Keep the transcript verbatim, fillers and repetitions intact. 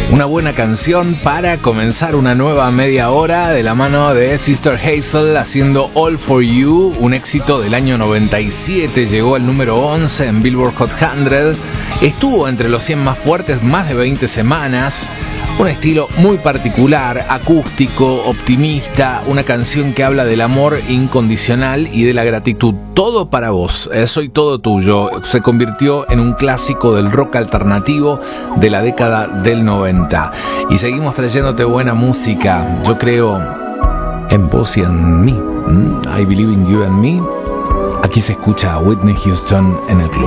Una buena canción para comenzar una nueva media hora de la mano de Sister Hazel haciendo All For You, un éxito del año noventa y siete, llegó al número once en Billboard Hot cien, estuvo entre los cien más fuertes más de veinte semanas. Un estilo muy particular, acústico, optimista, una canción que habla del amor incondicional y de la gratitud. Todo para vos, eh, soy todo tuyo. Se convirtió en un clásico del rock alternativo de la década del noventa. Y seguimos trayéndote buena música. Yo creo en vos y en mí. I believe in you and me. Aquí se escucha a Whitney Houston en el club.